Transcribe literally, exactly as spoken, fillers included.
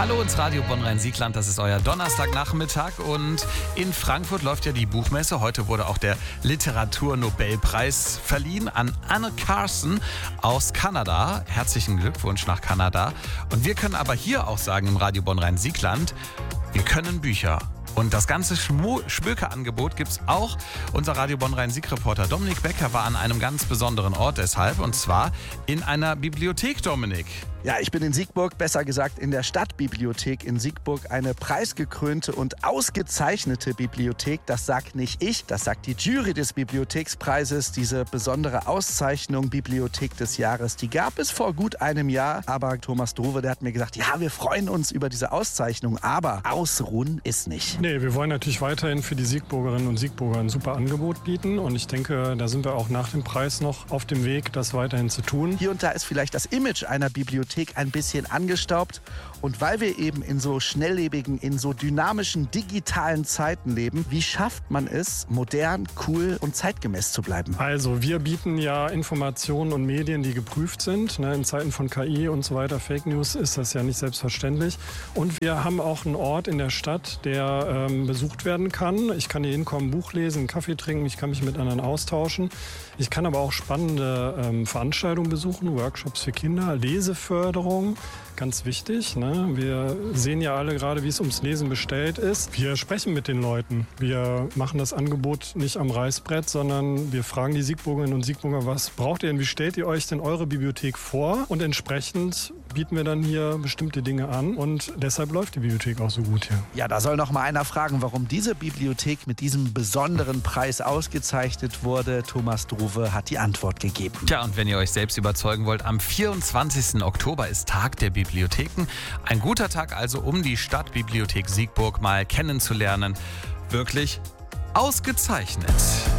Hallo ins Radio Bonn-Rhein-Siegland, das ist euer Donnerstagnachmittag und in Frankfurt läuft ja die Buchmesse. Heute wurde auch der Literaturnobelpreis verliehen an Anne Carson aus Kanada. Herzlichen Glückwunsch nach Kanada. Und wir können aber hier auch sagen im Radio Bonn-Rhein-Siegland, wir können Bücher. Und das ganze Schmökerangebot gibt es auch. Unser Radio Bonn-Rhein-Sieg-Reporter Dominik Becker war an einem ganz besonderen Ort deshalb, und zwar in einer Bibliothek, Dominik. Ja, ich bin in Siegburg, besser gesagt in der Stadtbibliothek in Siegburg. Eine preisgekrönte und ausgezeichnete Bibliothek. Das sagt nicht ich, das sagt die Jury des Bibliothekspreises. Diese besondere Auszeichnung Bibliothek des Jahres, die gab es vor gut einem Jahr. Aber Thomas Druwe, der hat mir gesagt, ja, wir freuen uns über diese Auszeichnung, aber ausruhen ist nicht. Nee, wir wollen natürlich weiterhin für die Siegburgerinnen und Siegburger ein super Angebot bieten. Und ich denke, da sind wir auch nach dem Preis noch auf dem Weg, das weiterhin zu tun. Hier und da ist vielleicht das Image einer Bibliothek ein bisschen angestaubt. Und weil wir eben in so schnelllebigen, in so dynamischen, digitalen Zeiten leben, wie schafft man es, modern, cool und zeitgemäß zu bleiben? Also wir bieten ja Informationen und Medien, die geprüft sind. In Zeiten von K I und so weiter, Fake News, ist das ja nicht selbstverständlich. Und wir haben auch einen Ort in der Stadt, der ähm, besucht werden kann. Ich kann hier hinkommen, Buch lesen, einen Kaffee trinken, ich kann mich mit anderen austauschen. Ich kann aber auch spannende ähm, Veranstaltungen besuchen, Workshops für Kinder, Leseförderung. Ganz wichtig, ne? Wir sehen ja alle gerade, wie es ums Lesen bestellt ist. Wir sprechen mit den Leuten. Wir machen das Angebot nicht am Reißbrett, sondern wir fragen die Siegburgerinnen und Siegburger, was braucht ihr denn, wie stellt ihr euch denn eure Bibliothek vor? Und entsprechend bieten wir dann hier bestimmte Dinge an und deshalb läuft die Bibliothek auch so gut hier. Ja, da soll noch mal einer fragen, warum diese Bibliothek mit diesem besonderen Preis ausgezeichnet wurde. Thomas Druwe hat die Antwort gegeben. Tja, und wenn ihr euch selbst überzeugen wollt, am vierundzwanzigsten Oktober ist Tag der Bibliotheken. Ein guter Tag also, um die Stadtbibliothek Siegburg mal kennenzulernen. Wirklich ausgezeichnet.